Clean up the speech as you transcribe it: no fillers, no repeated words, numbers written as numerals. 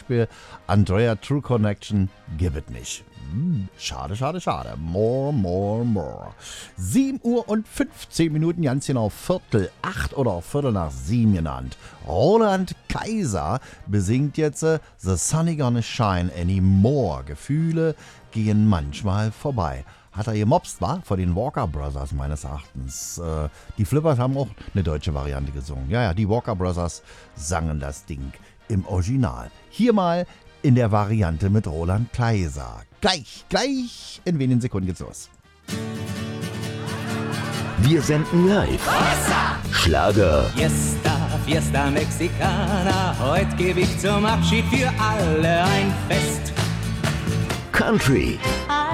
Beispiel Andrea True Connection, Give It nicht. Schade, schade, schade. More. 7 Uhr und 15 Minuten, ganz genau 7:45 oder 7:15 genannt. Roland Kaiser besingt jetzt The Sun Ain't Gonna Shine Anymore. Gefühle gehen manchmal vorbei. Hat er gemobst, war? Vor den Walker Brothers meines Erachtens. Die Flippers haben auch eine deutsche Variante gesungen. Ja, die Walker Brothers sangen das Ding im Original. Hier mal in der Variante mit Roland Kaiser. Gleich in wenigen Sekunden geht's los. Wir senden live. Schlager, Fiesta Mexicana, heute gebe ich zum Abschied für alle ein Fest. Country,